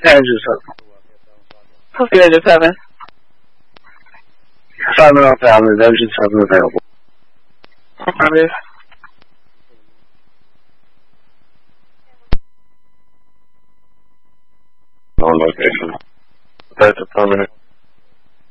Andrew 7. Sophia to 7. 7 on families, Engine 7 available. Affirmative. On location. That's affirmative.